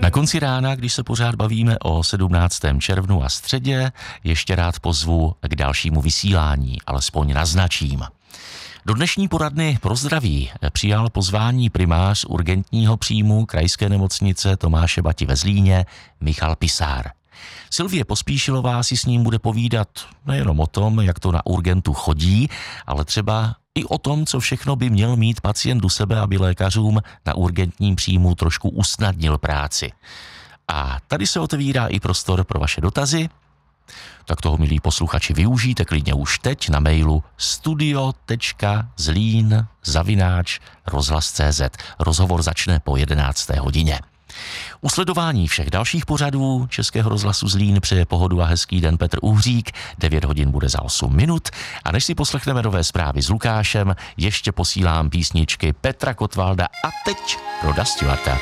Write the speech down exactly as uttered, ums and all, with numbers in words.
Na konci rána, když se pořád bavíme o sedmnáctém červnu a středě, ještě rád pozvu k dalšímu vysílání, alespoň naznačím. Do dnešní poradny pro zdraví přijal pozvání primář urgentního příjmu krajské nemocnice Tomáše Bati ve Zlíně Michal Pisár. Sylvie Pospíšilová si s ním bude povídat nejenom o tom, jak to na urgentu chodí, ale třeba i o tom, co všechno by měl mít pacient u sebe, aby lékařům na urgentním příjmu trošku usnadnil práci. A tady se otevírá i prostor pro vaše dotazy. Tak toho, milí posluchači, využijte klidně už teď na mailu studio tečka zlín zavináč rozhlas tečka cé zet. Rozhovor začne po jedenácté hodině. U sledování všech dalších pořadů Českého rozhlasu Zlín přeje pohodu a hezký den Petr Uhřík. devět hodin bude za osm minut. A než si poslechneme nové zprávy s Lukášem, ještě posílám písničky Petra Kotvalda a teď Roda Stewarta.